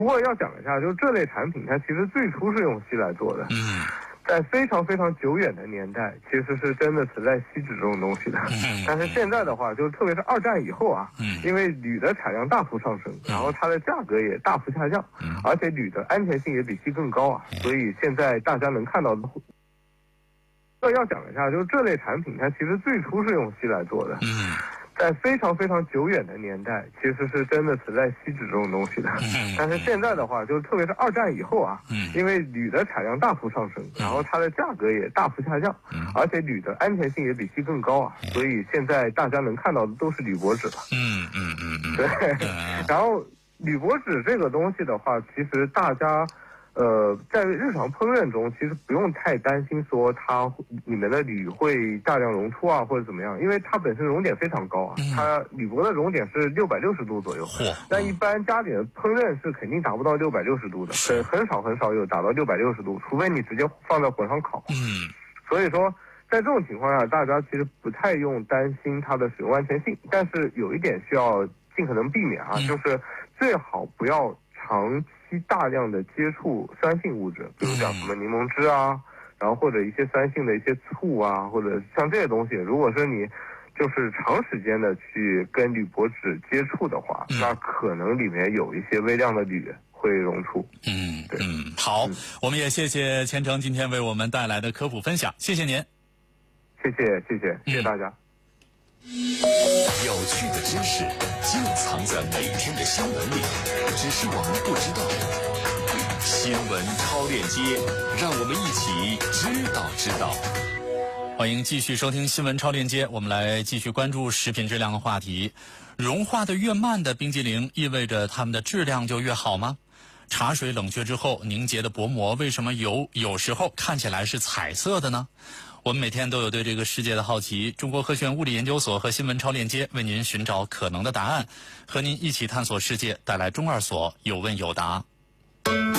不过要讲一下，就是这类产品它其实最初是用锡来做的。在非常非常久远的年代，其实是真的存在锡纸这种东西的。但是现在的话，就特别是二战以后啊，因为铝的产量大幅上升，然后它的价格也大幅下降，而且铝的安全性也比锡更高啊，所以现在大家能看到的。要讲一下，就是这类产品它其实最初是用锡来做的。在非常非常久远的年代，其实是真的存在锡纸这种东西的。但是现在的话，就特别是二战以后啊，因为铝的产量大幅上升，然后它的价格也大幅下降，而且铝的安全性也比锡更高啊，所以现在大家能看到的都是铝箔纸了。对，然后铝箔纸这个东西的话，其实大家。在日常烹饪中，其实不用太担心说它里面的铝会大量溶出啊，或者怎么样，因为它本身溶点非常高啊，它铝箔的溶点是660度左右，但一般家里的烹饪是肯定达不到660度的，很少有达到660度，除非你直接放在火上烤。所以说在这种情况下，大家其实不太用担心它的使用安全性，但是有一点需要尽可能避免啊，就是最好不要长期大量的接触酸性物质，比如讲什么柠檬汁啊，然后或者一些酸性的一些醋啊，或者像这些东西，如果说你就是长时间的去跟铝箔纸接触的话，那可能里面有一些微量的铝会溶出。 好，我们也谢谢钱程今天为我们带来的科普分享，谢谢您。 谢谢大家。 有趣的知识就藏在每天的新闻里，只是我们不知道。新闻超链接，让我们一起知道。 欢迎继续收听新闻超链接，我们来继续关注食品质量的话题。融化的越慢的冰激凌，意味着它们的质量就越好吗？茶水冷却之后凝结的薄膜，为什么有时候看起来是彩色的呢？我们每天都有对这个世界的好奇，中国科学院物理研究所和新闻超链接为您寻找可能的答案，和您一起探索世界，带来中二所有问有答。